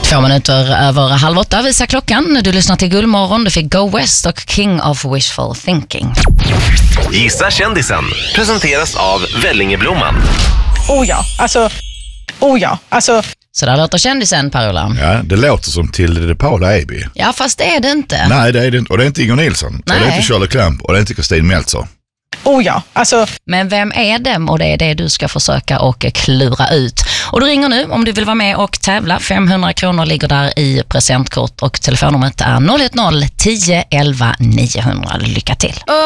2 minuter över 7:30 visar klockan. Du lyssnar till Guldmorgon. Du fick Go West och King of Wishful Thinking. Gissa kändisen presenteras av Vellingeblomman. Så där låter kändisen, Per-Ola. Ja, det låter som till Paula Eby. Ja, fast det är det inte. Nej, det är det inte. Och det är inte Inger Nilsson. Nej. Och det är inte Shirley Clamp. Och det är inte Kristin Meltzer. Men vem är det? Och det är det du ska försöka och klura ut. Och du ringer nu om du vill vara med och tävla. 500 kronor ligger där i presentkort och telefonnumret är 010 11 900. Lycka till!